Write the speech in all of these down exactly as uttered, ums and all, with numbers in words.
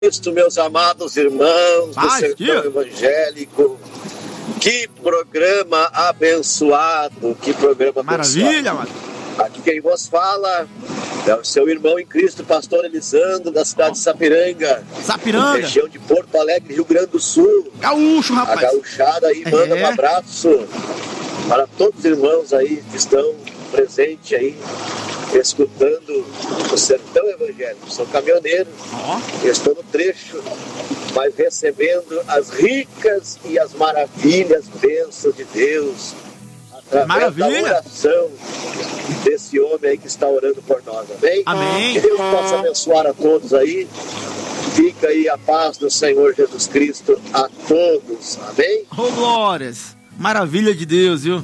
Cristo, meus amados irmãos do Ai, sertão tia. evangélico. Que programa abençoado, que programa Maravilha, abençoado. mano. Aqui quem vos fala é o seu irmão em Cristo, pastor Elisandro, da cidade de Sapiranga, Sapiranga. região de Porto Alegre, Rio Grande do Sul. Gaúcho, A rapaz. gauchada aí É. manda um abraço para todos os irmãos aí que estão presentes aí, escutando o sertão evangélico. Sou caminhoneiro, Ó, estou no trecho, mas recebendo as ricas e as maravilhas, bênçãos de Deus, através Maravilha. da oração desse homem aí que está orando por nós, amém? Amém. Que Deus possa abençoar a todos aí. Fica aí a paz do Senhor Jesus Cristo a todos, amém? ô glórias. Maravilha de Deus, viu?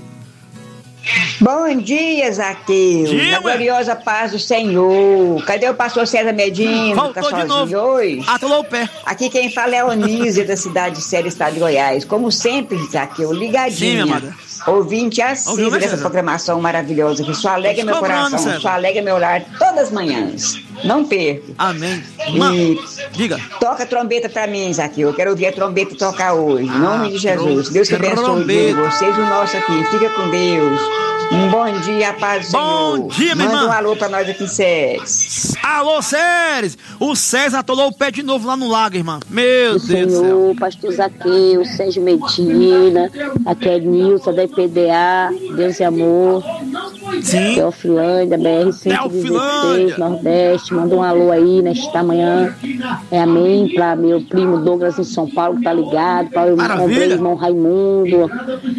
Bom dia, Zaqueu. Dia, Na ué. gloriosa paz do Senhor. Cadê o pastor César Medina? Voltou Tá de sozinho novo. hoje? Atolou o pé. Aqui quem fala é a Onísia, da cidade de Sério, estado de Goiás. Como sempre, Zaqueu, Sim, ligadinha. minha amada. Ouvinte Ouviu, assíduo né, dessa César? programação maravilhosa que só alegra meu Cobrando, coração, César. só alegra meu lar todas as manhãs. Não perco. Amém. Mano, E diga. toca a trombeta pra mim, Zaqueu. Eu quero ouvir a trombeta tocar hoje. Em nome de Jesus. trom- Deus te abençoe. trombeta. Deus. Vocês o nosso aqui. Fica com Deus. Um bom dia, a paz do Bom Senhor. dia, minha Manda irmã. um alô pra nós aqui em Séries. Alô, Séries. O César atolou o pé de novo lá no lago, irmã. Meu O Deus do céu. Senhor, pastor Zaqueu, Sérgio Medina, aqui é Nilson da I P D A, Deus e Amor, Sim. Teofilândia, B R cento e Teofilândia. dezesseis, Nordeste, manda um alô aí nesta manhã, é amém, para meu primo Douglas em São Paulo, que tá ligado, para o irmão, Maravilha. André, irmão Raimundo,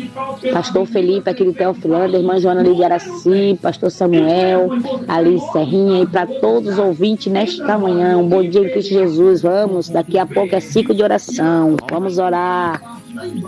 pastor Felipe, aqui de Teofilândia, irmã Joana ali de Araci, pastor Samuel, ali Serrinha, e para todos os ouvintes nesta manhã, um bom dia em Cristo Jesus, vamos, daqui a pouco é ciclo de oração, vamos orar.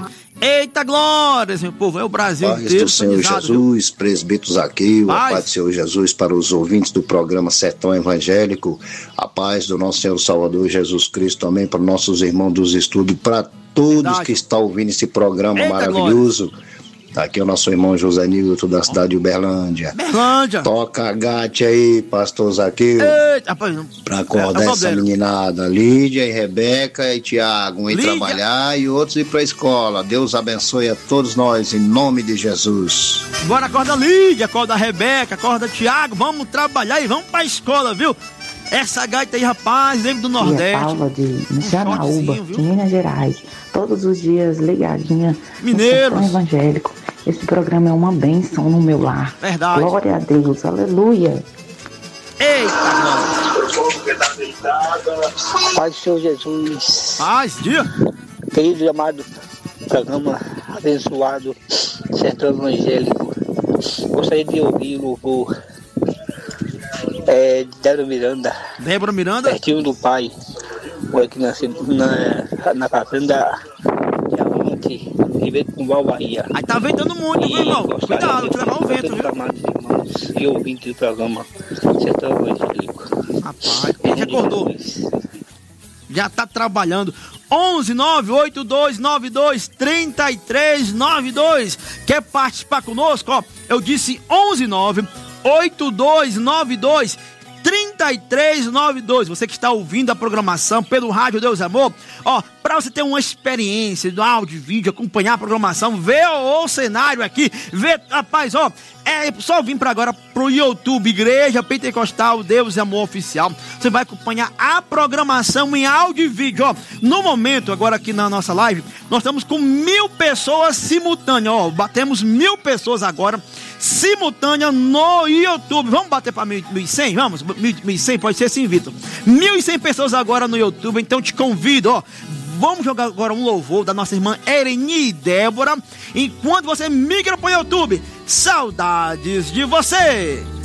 Eita glórias, meu povo. É o Brasil Paz inteiro. do Senhor sintonizado, viu? Jesus, presbítero Zaqueu, a Paz. paz do Senhor Jesus para os ouvintes do programa Sertão Evangélico, a paz do nosso Senhor Salvador Jesus Cristo também para nossos irmãos dos estudos, para todos Verdade. que estão ouvindo esse programa Eita, maravilhoso. Aqui é o nosso irmão José Nilton da cidade de Uberlândia. Berlândia. Toca a gate aí, pastor Zaqueu, Eita, rapaz. não- para é, acordar é o essa problema. meninada, Lídia e Rebeca e Tiago, um ir Lídia. trabalhar e outros ir para a escola. Deus abençoe a todos nós, em nome de Jesus. Bora, acorda Lídia, acorda Rebeca, acorda Tiago. Vamos trabalhar e vamos pra escola, viu? Essa gaita aí, rapaz, lembra do Aqui é Nordeste. Paula de Janaúba, shortzinho, viu? de Minas Gerais. Todos os dias ligadinha no Mineiros. Sertão Evangélico. Esse programa é uma bênção no meu lar. Verdade. Glória a Deus, aleluia. Eita, glória. Pai do Senhor Jesus, Paz, dia. querido e amado programa abençoado Sertão Evangélico, gostaria de ouvir o louvor é, de Débora Miranda, Débora Miranda. pertinho do Pai, foi aqui na, na, na fazenda Diamante, Ribeiro Cumbal, Bahia. Aí tá ventando muito, viu, irmão? Cuidado, te levar o vento, todos os viu? amados irmãos e ouvintes do programa Sertão Evangélico. Rapaz, ele já acordou. Já tá trabalhando. onze nove oito dois nove dois três três nove dois. Quer participar conosco? Ó, eu disse onze nove oito dois nove dois três três nove dois. Você que está ouvindo a programação pelo Rádio Deus Amor, ó, para você ter uma experiência do áudio e vídeo, acompanhar a programação, ver o, o cenário aqui, ver, rapaz, ó, é só vir para agora pro YouTube Igreja Pentecostal Deus e Amor Oficial. Você vai acompanhar a programação em áudio e vídeo, ó. No momento, agora aqui na nossa live, nós estamos com mil pessoas simultâneas, ó, batemos mil pessoas agora simultânea no YouTube. Vamos bater para mil e cem? Vamos? mil e cem pode ser sim, Vitor. mil e cem pessoas agora no YouTube, então te convido, ó. Vamos jogar agora um louvor da nossa irmã Ereni e Débora, enquanto você migra para o YouTube. Saudades de você!